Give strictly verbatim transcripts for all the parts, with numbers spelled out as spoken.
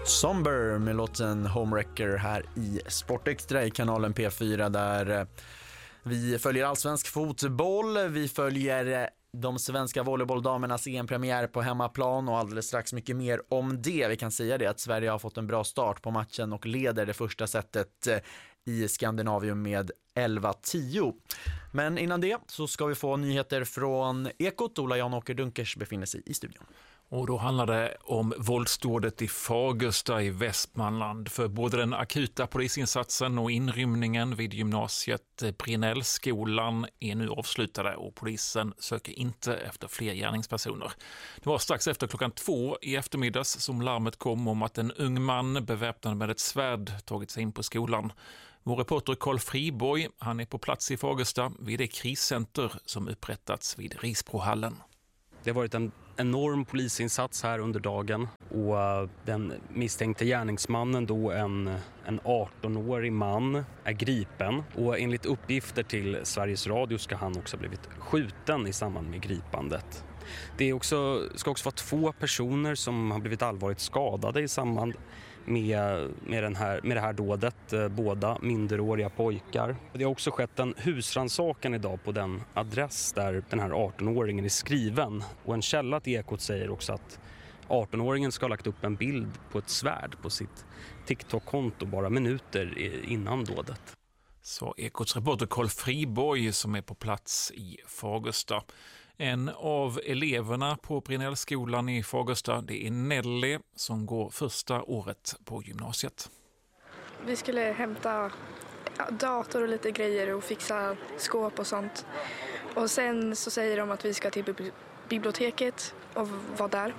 Somber med låten Homewrecker här i Sportextra i kanalen P fyra, där vi följer allsvensk fotboll, vi följer de svenska volleybolldamernas E M-premiär på hemmaplan och alldeles strax mycket mer om det. Vi kan säga det att Sverige har fått en bra start på matchen och leder det första setet i Skandinavium med elva tio. Men innan det så ska vi få nyheter från Ekot. Ola Jan-Åker Dunkers befinner sig i studion. Och då handlar det om våldsdådet i Fagersta i Västmanland. För både den akuta polisinsatsen och inrymningen vid gymnasiet Brinnellskolan är nu avslutade och polisen söker inte efter fler gärningspersoner. Det var strax efter klockan två i eftermiddags som larmet kom om att en ung man beväpnad med ett svärd tagit sig in på skolan. Vår reporter Carl Friborg, han är på plats i Fagersta vid det kriscenter som upprättats vid Risbrohallen. Det har varit en enorm polisinsats här under dagen och den misstänkte gärningsmannen, då en, en arton-årig man, är gripen. Och enligt uppgifter till Sveriges Radio ska han också ha blivit skjuten i samband med gripandet. Det är också, ska också vara två personer som har blivit allvarligt skadade i samband med, med, den här, med det här dådet, båda minderåriga pojkar. Det har också skett en husrannsakan idag på den adress där den här arton-åringen är skriven. Och en källa till Ekot säger också att arton-åringen ska ha lagt upp en bild på ett svärd på sitt TikTok-konto bara minuter innan dådet. Så Ekots reporter Carl Friborg som är på plats i Fagersta. En av eleverna på Brinnellskolan i Fagersta, det är Nelly som går första året på gymnasiet. Vi skulle hämta dator och lite grejer och fixa skåp och sånt. Och sen så säger de att vi ska till biblioteket och vara där.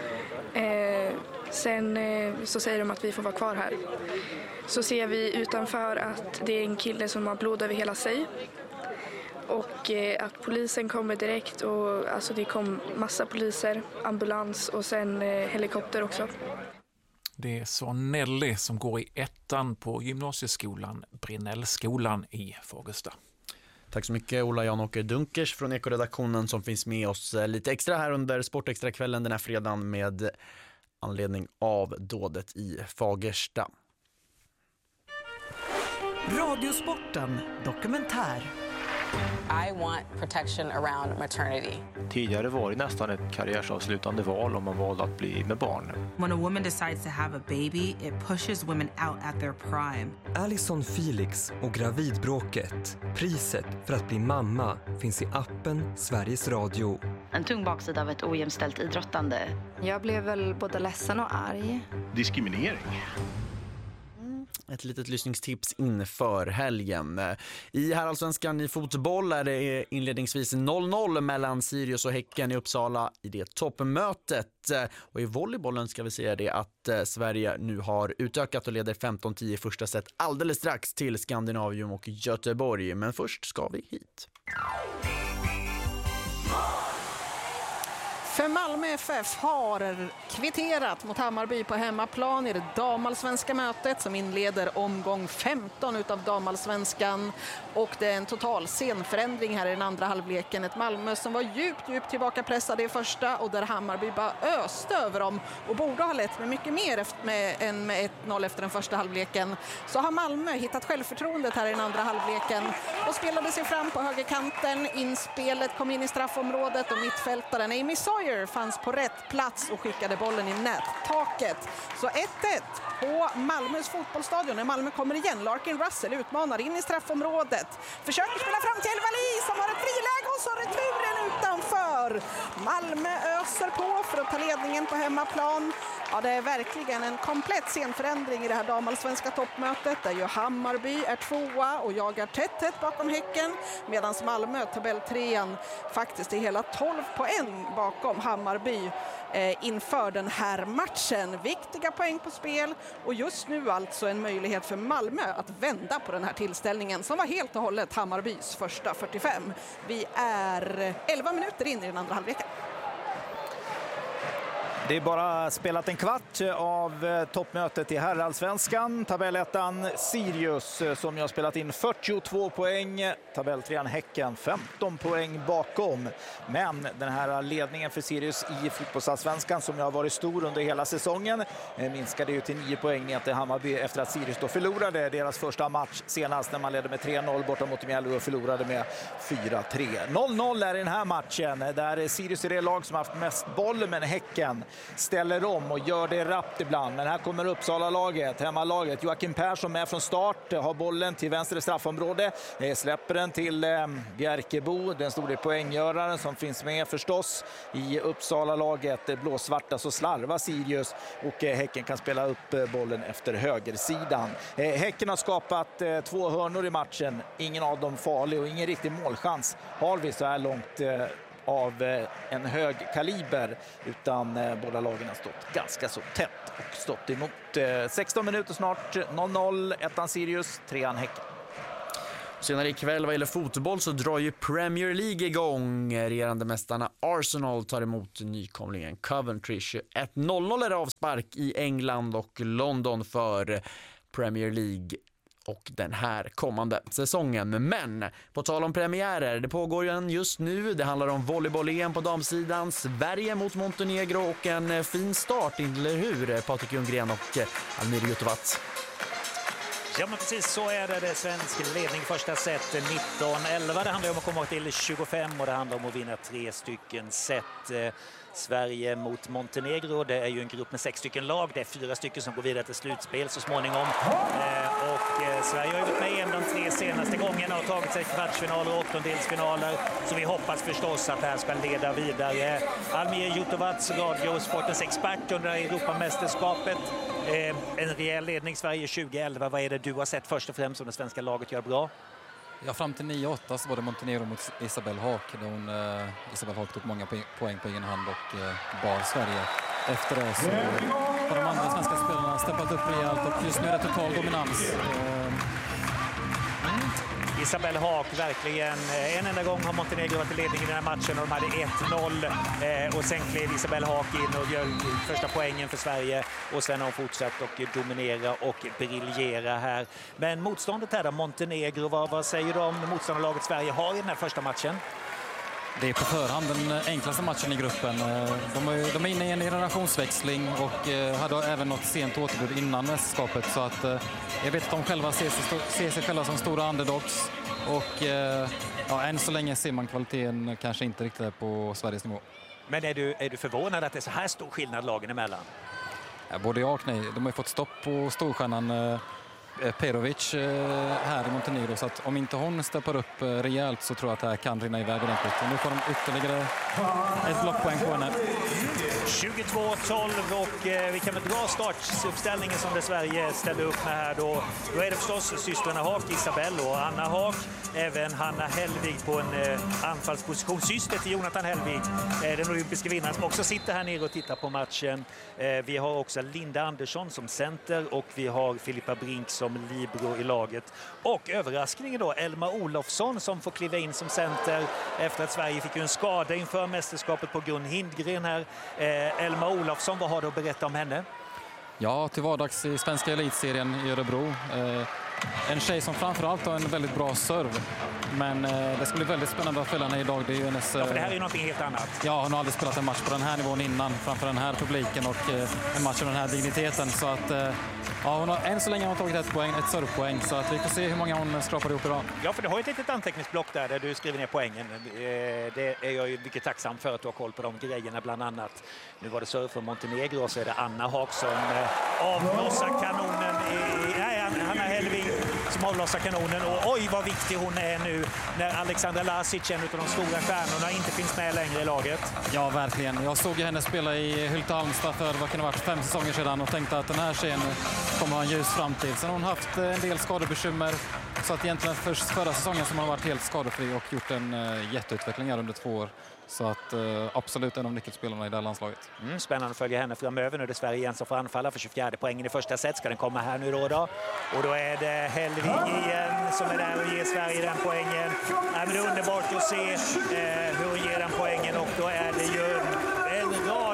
Eh, sen eh, så säger de att vi får vara kvar här. Så ser vi utanför att det är en kille som har blod över hela sig. Och eh, att polisen kommer direkt och alltså det kom massa poliser, ambulans och sen eh, helikopter också. Det är så Nelly som går i ettan på gymnasieskolan Brinnellskolan i Fagersta. Tack så mycket Ola Jan-Åker Dunkers från Ekoredaktionen som finns med oss lite extra här under Sportextra-kvällen den här fredagen med anledning av dådet i Fagersta. Radiosporten dokumentär. I want protection around maternity. Tidigare var det nästan ett karriärsavslutande val om man valde att bli med barn. When a woman decides to have a baby, it pushes women out at their prime. Alison Felix och gravidbråket. Priset för att bli mamma finns i appen Sveriges Radio. En tung baksida av ett ojämställt idrottande. Jag blev väl både ledsen och arg. Diskriminering. Ett litet lyssningstips inför helgen. I herrallsvenskan i fotboll är det inledningsvis noll noll mellan Sirius och Häcken i Uppsala i det toppmötet. Och i volleybollen ska vi säga det att Sverige nu har utökat och leder femton tio i första set alldeles strax till Skandinavium och Göteborg. Men först ska vi hit. För Malmö F F har kvitterat mot Hammarby på hemmaplan i det damallsvenska mötet som inleder omgång femton utav damallsvenskan. Och det är en total scenförändring här i den andra halvleken. Ett Malmö som var djupt, djupt tillbakapressade i första och där Hammarby bara öste över dem och borde ha lett med mycket mer efter, med, än med ett noll efter den första halvleken. Så har Malmö hittat självförtroendet här i den andra halvleken och spelade sig fram på högerkanten. Inspelet kom in i straffområdet och mittfältaren Amy Sawyer fanns på rätt plats och skickade bollen i nättaket. Så ett ett på Malmös fotbollsstadion när Malmö kommer igen. Larkin Russell utmanar in i straffområdet. Försöker spela fram till Elvali som har ett friläge och så returen utanför. Malmö öser på för att ta ledningen på hemmaplan. Ja, det är verkligen en komplett scenförändring i det här damallsvenska toppmötet där ju Hammarby är tvåa och jagar tätt tätt bakom Häcken medan Malmö, tabelltrean, faktiskt är hela tolv poäng bakom Hammarby eh, inför den här matchen. Viktiga poäng på spel och just nu alltså en möjlighet för Malmö att vända på den här tillställningen som var helt och hållet Hammarbys första fyrtiofem. Vi är elva minuter in i den andra halvleken. Det är bara spelat en kvart av toppmötet i herrallsvenskan. Tabellettan Sirius som jag har spelat in fyrtiotvå poäng. Tabelltrean Häcken femton poäng bakom. Men den här ledningen för Sirius i fotbollsallsvenskan som jag har varit stor under hela säsongen minskade ju till nio poäng ner till Hammarby efter att Sirius då förlorade deras första match senast när man ledde med tre noll borta mot Mjällby och förlorade med fyra tre. noll noll är i den här matchen där Sirius är det lag som har haft mest boll, men Häcken ställer om och gör det rappt ibland. Men här kommer Uppsala-laget, hemmalaget. Joakim Persson med från start, har bollen till vänster straffområde, släpper den till eh, Bjerkebo, den stora poänggöraren som finns med förstås i Uppsala-laget. Blåsvarta så slarvar Sirius och eh, Häcken kan spela upp eh, bollen efter högersidan. Eh, Häcken har skapat eh, två hörnor i matchen, ingen av dem farlig och ingen riktig målchans har vi så här långt eh, av en hög kaliber, utan båda lagen har stått ganska så tätt och stått emot. sexton minuter snart, noll noll, ettan Sirius, trean Häcken. Senare ikväll vad gäller fotboll så drar ju Premier League igång. Regerande mästarna Arsenal tar emot nykomlingen Coventry. ett noll noll är avspark i England och London för Premier League och den här kommande säsongen. Men på tal om premiärer, det pågår ju en just nu. Det handlar om volleyboll-E M på damsidan, Sverige mot Montenegro och en fin start, eller hur? Patrik Ljunggren och Almir Jutovac. Ja, men precis så är det. Det är svensk ledning första set nitton elva. Det handlar om att komma till tjugofem och det handlar om att vinna tre stycken set. Sverige mot Montenegro, det är ju en grupp med sex stycken lag. Det är fyra stycken som går vidare till slutspel så småningom. Eh, och eh, Sverige har ju varit med igen de tre senaste gångerna och tagit sig kvartsfinaler och åttondelsfinaler. Så vi hoppas förstås att det här ska leda vidare. Almir Jutovac, radiosportens expert under Europamästerskapet. Eh, en rejäl ledning Sverige tjugo elva. Vad är det du har sett först och främst som det svenska laget gör bra? Ja, fram till nio åtta så var det Montenegro mot Isabel Haak. Där hon, eh, Isabel Haak tog många poäng på egen hand och eh, bar Sverige. Efter det så har de andra svenska spelarna steppat upp rejält och just nu är det total dominans. Eh, Isabel Haak verkligen. En enda gång har Montenegro varit i ledning i den här matchen och de hade ett noll. Eh, och sen klev Isabel Haak in och gör första poängen för Sverige. Och sen har hon fortsatt och dominera och briljera här. Men motståndet här då, Montenegro, vad, vad säger du om motståndarlaget Sverige har i den här första matchen? Det är på förhand den enklaste matchen i gruppen. De är, de är inne i en generationsväxling och hade även något sent återbud innan mästerskapet. Så att jag vet att de själva ser sig, ser sig själva som stora underdogs. Och ja, än så länge ser man kvaliteten kanske inte riktigt på Sveriges nivå. Men är du, är du förvånad att det är så här stor skillnad lagen emellan? Ja, både ja och nej. De har ju fått stopp på storstjärnan Perovic här i Montenegro, så att om inte hon steppar upp rejält så tror jag att det här kan rinna iväg ordentligt. Och nu får de ytterligare ett blockpoäng på henne. tjugotvå tolv och eh, vi kan väl dra startuppställningen som det Sverige ställde upp med här då. Då är det förstås systrarna Haak, Isabel och Anna Haak. Även Hanna Hellvig på en eh, anfallsposition. Syster till Jonathan Hellvig, eh, den olympiska vinnaren som också sitter här nere och tittar på matchen. Eh, vi har också Linda Andersson som center och vi har Filippa Brink som libero i laget. Och överraskningen då, Elma Olofsson som får kliva in som center efter att Sverige fick en skada inför mästerskapet på Gun Hindgren här. Eh, Elma Olofsson, vad har du att berätta om henne? Ja, till vardags i svenska elitserien i Örebro. Eh, en tjej som framförallt har en väldigt bra serve. Men eh, det ska bli väldigt spännande att följa henne idag. Det är ju hennes, ja, för det här är ju någonting helt annat. Ja, hon har aldrig spelat en match på den här nivån innan, framför den här publiken och eh, en match av den här digniteten. Så att eh, ja, hon har än så länge har hon tagit ett poäng, ett servepoäng, så att vi får se hur många hon skrapar ihop idag. Ja, för du har ett litet anteckningsblock där, där du skriver ner poängen. Det är jag ju mycket tacksam för att du har koll på de grejerna bland annat. Nu var det serve för Montenegro och så är det Anna Haak som avlossar kanonen. I, nej, Hanna Hellvig som avlossar kanonen. Och oj vad viktig hon är nu när Alexandra Lasic, en av de stora stjärnorna, inte finns med längre i laget. Ja, verkligen. Jag såg henne spela i Hylte Halmstad för vad kan det ha varit fem säsonger sedan och tänkte att den här tjejen kommer ha en ljus framtid. Sen har hon haft en del skadebekymmer, så att egentligen först förra säsongen som har varit helt skadefri och gjort en uh, jätteutveckling här under två år. Så att uh, absolut en av nyckelspelarna i det här landslaget. Mm, spännande att följa henne framöver. Nu är det Sverige igen som får anfalla för tjugofjärde poängen i första set. Ska den komma här nu då då? Och då är det Hellvig igen som är där och ger Sverige den poängen. Ja, men det är underbart att se eh, hur hon ger den poängen, och då är det ju en rad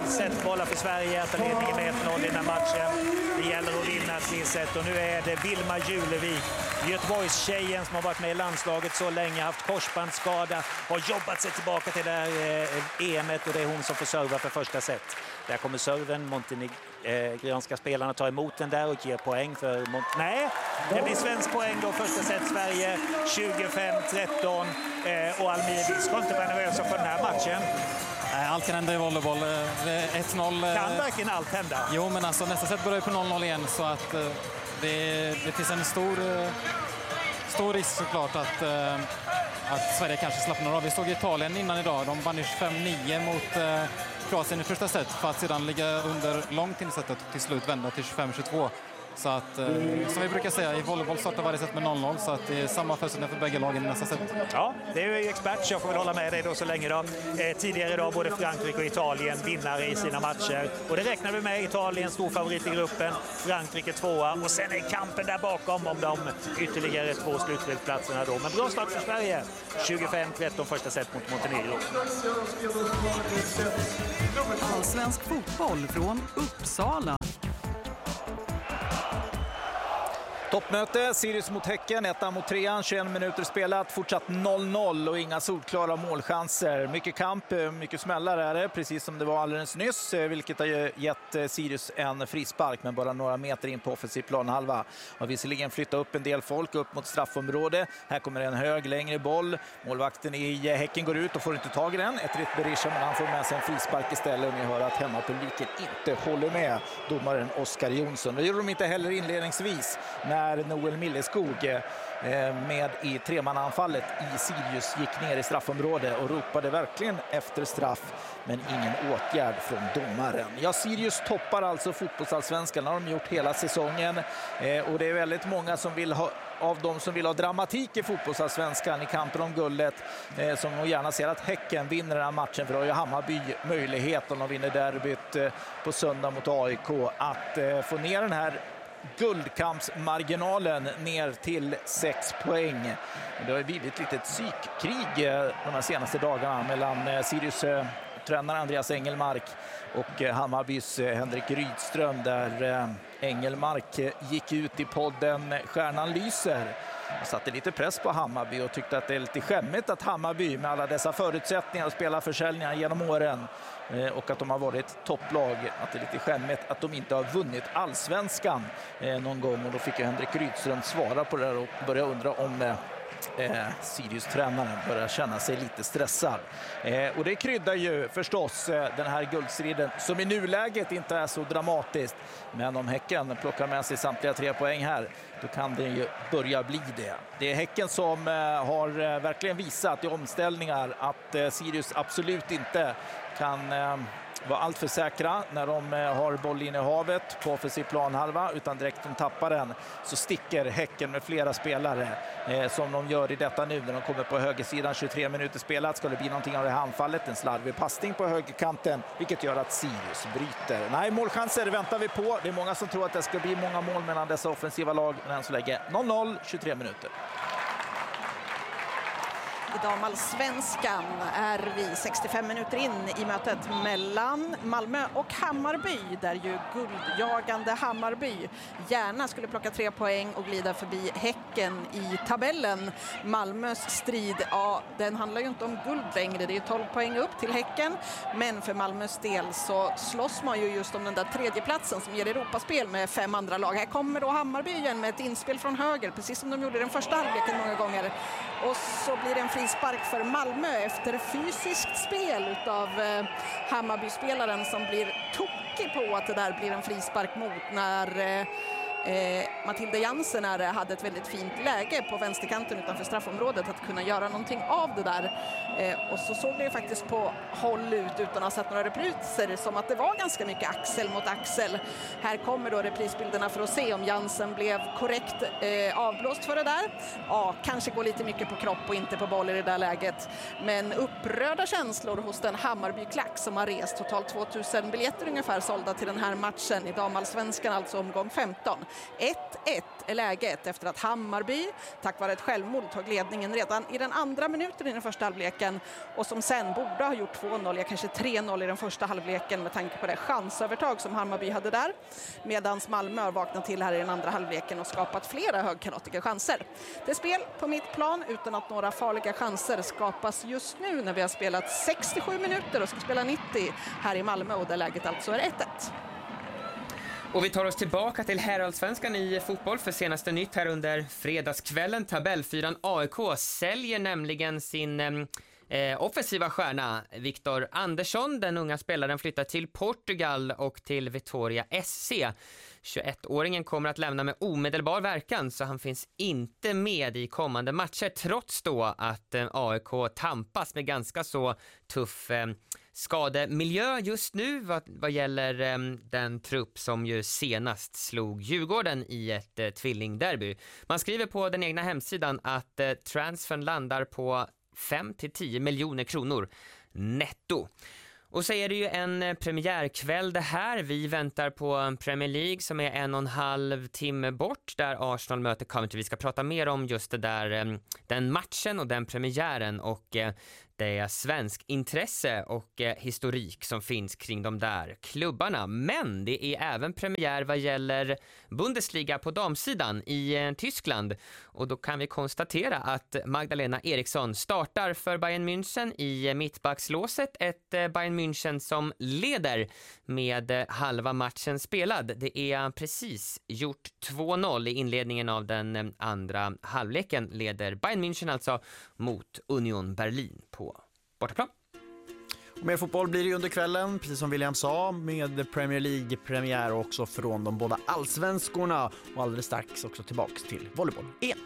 set bollar för Sverige att ta ledningen med ett noll i den här matchen. Det gäller att vinna tre set och nu är det Vilma Julevik, Göteborgstjejen som har varit med i landslaget så länge, haft korsbandsskada, har jobbat sig tillbaka till det här eh, E M:et och det är hon som får serva för första set. Där kommer serven, montenegranska spelarna tar emot den där och ger poäng för Mont Nej, det blir svensk poäng då, första set Sverige tjugofem tretton eh, och Almir, vi ska inte vara nervösa för den här matchen. Allt kan hända i volleyboll. ett noll. Kan verkligen allt hända? Jo, men alltså nästa set börjar på noll noll igen så att det, det finns en stor, stor risk såklart att, att Sverige kanske slappnar av. Vi såg Italien innan idag. De vann tjugofem nio mot Kroatien i första set för att sedan ligga under långt in i setet och till slut vända till tjugofem tjugotvå. Så att, som vi brukar säga, i volleyboll startar varje set med noll noll så att det är samma förutsättningar för bägge lagen i nästa set. Ja, det är ju expert, så jag får väl hålla med dig då så länge då. Eh, tidigare idag både Frankrike och Italien vinnare i sina matcher. Och det räknar vi med, Italien stor favorit i gruppen, Frankrike tvåa och sen är kampen där bakom om de ytterligare två slutspelsplatserna då. Men bra start för Sverige, tjugofem tretton första set mot Montenegro. Allsvensk fotboll från Uppsala. Toppmöte, Sirius mot Häcken, ettan mot trean, tjugoen minuter spelat, fortsatt noll noll och inga solklara målchanser. Mycket kamp, mycket smällar är det, precis som det var alldeles nyss, vilket har gett Sirius en frispark, men bara några meter in på offensiv planhalva. Har visserligen flyttat upp en del folk upp mot straffområde. Här kommer en hög, längre boll. Målvakten i Häcken går ut och får inte tag i den. Ett rätt Berisha, men han får med sig en frispark istället. Och ni hör att hemmapubliken inte håller med domaren Oskar Jonsson. Det gjorde de inte heller inledningsvis när Noel Milleskog med i tremananfallet i Sirius gick ner i straffområdet och ropade verkligen efter straff, men ingen åtgärd från domaren. Ja, Sirius toppar alltså fotbollsallsvenskan, har de gjort hela säsongen och det är väldigt många som vill ha av dem som vill ha dramatik i fotbollsallsvenskan i kampen om guldet eh, som nog gärna ser att Häcken vinner den här matchen, för då har ju Hammarby möjlighet om de vinner derbyt eh, på söndag mot A I K att eh, få ner den här guldkampsmarginalen ner till sex poäng. Det har blivit lite ett psykkrig eh, de här senaste dagarna mellan eh, Sirius eh, tränare Andreas Engelmark och eh, Hammarbys eh, Henrik Rydström, där eh, Engelmark eh, gick ut i podden Stjärnan lyser och satte lite press på Hammarby och tyckte att det är lite skämmigt att Hammarby med alla dessa förutsättningar att spela försäljningar genom åren eh, och att de har varit topplag, att det är lite skämmigt att de inte har vunnit allsvenskan eh, någon gång. Och då fick ju Henrik Rydström svara på det där och börja undra om eh, Eh, Sirius-tränaren börjar känna sig lite stressad. Eh, och det kryddar ju förstås eh, den här guldstriden som i nuläget inte är så dramatiskt. Men om Häcken plockar med sig samtliga tre poäng här, då kan det ju börja bli det. Det är Häcken som eh, har eh, verkligen visat i omställningar att eh, Sirius absolut inte kan eh, vara allt för säkra när de eh, har bollinnehavet på offensiv planhalva, utan direkt de tappar den så sticker Häcken med flera spelare eh, som de gör i detta nu när de kommer på högersidan. Tjugotre minuter spelat, ska det bli någonting av det här anfallet, en slarvig passning på högerkanten, vilket gör att Sirius bryter. Nej, målchanser väntar vi på. Det är många som tror att det ska bli många mål mellan dessa offensiva lag, men än så länge noll noll, tjugotre minuter. I damallsvenskan är vi sextiofem minuter in i mötet mellan Malmö och Hammarby, där ju guldjagande Hammarby gärna skulle plocka tre poäng och glida förbi Häcken i tabellen. Malmös strid, ja, den handlar ju inte om guld längre, det är tolv poäng upp till Häcken, men för Malmös del så slåss man ju just om den där tredje platsen som ger Europaspel med fem andra lag. Här kommer då Hammarby igen med ett inspel från höger, precis som de gjorde den första halvleken många gånger, och så blir det en frispark för Malmö efter fysiskt spel utav eh, Hammarby-spelaren som blir tokig på att det där blir en frispark mot när eh, Eh, Matilda Jansen är, hade ett väldigt fint läge på vänsterkanten utanför straffområdet att kunna göra någonting av det där. Eh, och så såg det faktiskt på håll ut utan att ha sett några repriser som att det var ganska mycket axel mot axel. Här kommer då reprisbilderna för att se om Jansen blev korrekt eh, avblåst för det där. Ja, kanske går lite mycket på kropp och inte på boll i det där läget. Men upprörda känslor hos den Hammarby-klack som har rest totalt tvåtusen biljetter ungefär sålda till den här matchen i damallsvenskan, alltså omgång femton. ett ett är läget efter att Hammarby tack vare ett självmål tog ledningen redan i den andra minuten i den första halvleken och som sen borde ha gjort två noll, ja kanske tre noll i den första halvleken med tanke på det chansövertag som Hammarby hade där. Medans Malmö har vaknat till här i den andra halvleken och skapat flera högkanatiga chanser. Det är spel på mitt plan utan att några farliga chanser skapas just nu när vi har spelat sextiosju minuter och ska spela nittio här i Malmö och där läget alltså är ett ett. Och vi tar oss tillbaka till herrallsvenskan i fotboll för senaste nytt här under fredagskvällen. Tabellfyran A I K säljer nämligen sin eh, offensiva stjärna Viktor Andersson. Den unga spelaren flyttar till Portugal och till Vitória S C. tjugoettåringen kommer att lämna med omedelbar verkan så han finns inte med i kommande matcher trots då att eh, A I K tampas med ganska så tuff eh, skademiljö just nu vad, vad gäller eh, den trupp som ju senast slog Djurgården i ett eh, tvillingderby. Man skriver på den egna hemsidan att eh, transfern landar på fem till tio miljoner kronor netto. Och så är det ju en premiärkväll det här. Vi väntar på Premier League som är en och en halv timme bort där Arsenal möter Coventry. Vi ska prata mer om just det där, den matchen och den premiären och det är svensk intresse och eh, historik som finns kring de där klubbarna. Men det är även premiär vad gäller Bundesliga på damsidan i eh, Tyskland. Och då kan vi konstatera att Magdalena Eriksson startar för Bayern München i eh, mittbackslåset. Ett eh, Bayern München som leder med eh, halva matchen spelad. Det är precis gjort två noll i inledningen av den eh, andra halvleken. Leder Bayern München alltså mot Union Berlin på bortaplan. Och mer fotboll blir det under kvällen, precis som William sa, med Premier League-premiär också från de båda allsvenskorna och alldeles strax också tillbaks till volleyboll igen.